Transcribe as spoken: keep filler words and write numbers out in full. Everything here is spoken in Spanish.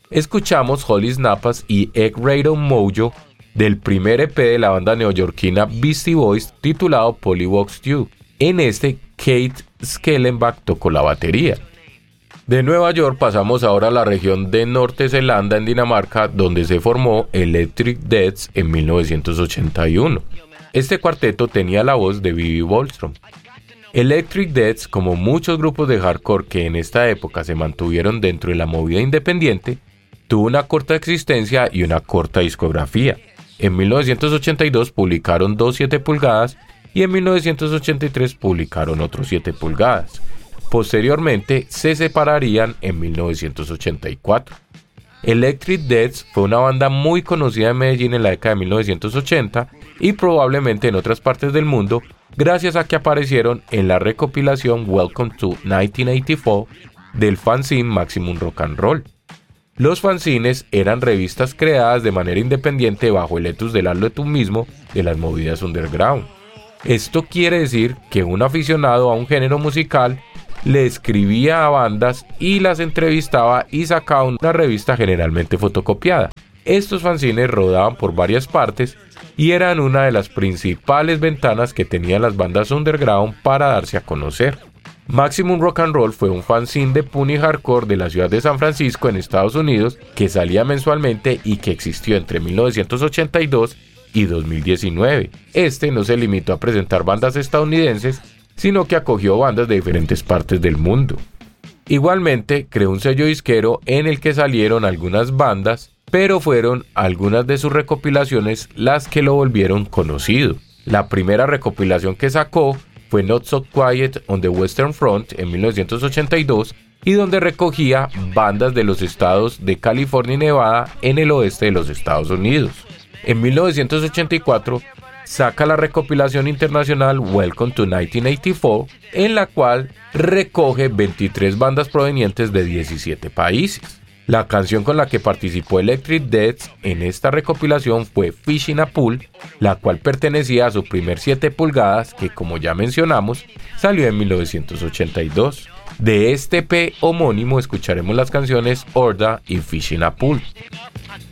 escuchamos Holy Snappers y Egg Radon Mojo del primer E P de la banda neoyorquina Beastie Boys titulado Pollywogs two. En este, Kate Schellenbach tocó la batería. De Nueva York pasamos ahora a la región de Norte Zelanda en Dinamarca, donde se formó Electric Deaths en mil novecientos ochenta y uno. Este cuarteto tenía la voz de Bibi Bollström. Electric Deaths, como muchos grupos de hardcore que en esta época se mantuvieron dentro de la movida independiente, tuvo una corta existencia y una corta discografía. En mil novecientos ochenta y dos publicaron dos siete pulgadas y en mil novecientos ochenta y tres publicaron otros siete pulgadas. Posteriormente se separarían en mil novecientos ochenta y cuatro. Electric Deaths fue una banda muy conocida en Medellín en la década de mil novecientos ochenta y probablemente en otras partes del mundo gracias a que aparecieron en la recopilación Welcome to nineteen eighty-four del fanzine Maximum Rock and Roll. Los fanzines eran revistas creadas de manera independiente bajo el etus del hazlo tú mismo de las movidas underground. Esto quiere decir que un aficionado a un género musical le escribía a bandas y las entrevistaba y sacaba una revista generalmente fotocopiada. Estos fanzines rodaban por varias partes y eran una de las principales ventanas que tenían las bandas underground para darse a conocer. Maximum Rock and Roll fue un fanzine de punk y hardcore de la ciudad de San Francisco en Estados Unidos que salía mensualmente y que existió entre mil novecientos ochenta y dos y dos mil diecinueve. Este no se limitó a presentar bandas estadounidenses, sino que acogió bandas de diferentes partes del mundo. Igualmente, creó un sello disquero en el que salieron algunas bandas, pero fueron algunas de sus recopilaciones las que lo volvieron conocido. La primera recopilación que sacó fue Not So Quiet on the Western Front en mil novecientos ochenta y dos y donde recogía bandas de los estados de California y Nevada en el oeste de los Estados Unidos. En mil novecientos ochenta y cuatro saca la recopilación internacional Welcome to nineteen eighty-four, en la cual recoge veintitrés bandas provenientes de diecisiete países. La canción con la que participó Electric Deaths en esta recopilación fue Fish in a Pool, la cual pertenecía a su primer siete pulgadas que, como ya mencionamos, salió en mil novecientos ochenta y dos. De este E P homónimo escucharemos las canciones Horda y Fish in a Pool.